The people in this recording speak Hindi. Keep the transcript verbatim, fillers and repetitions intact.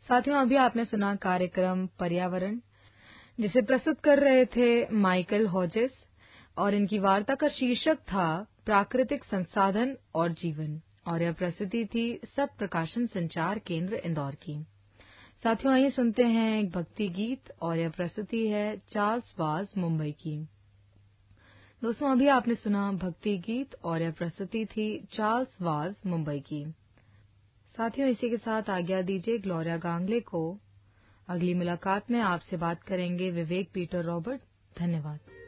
साथियों, अभी आपने सुना कार्यक्रम पर्यावरण, जिसे प्रस्तुत कर रहे थे माइकल हॉजेस, और इनकी वार्ता का शीर्षक था प्राकृतिक संसाधन और जीवन, और यह प्रस्तुति थी सत प्रकाशन संचार केंद्र इंदौर की। साथियों, आइए सुनते हैं एक भक्ति गीत, और यह प्रस्तुति है चार्ल्स वाज मुंबई की। दोस्तों, अभी आपने सुना भक्ति गीत, और यह प्रस्तुति थी चार्ल्स वाज मुंबई की। साथियों, इसी के साथ आज्ञा दीजिए ग्लोरिया गांगले को। अगली मुलाकात में आपसे बात करेंगे विवेक पीटर रॉबर्ट। धन्यवाद।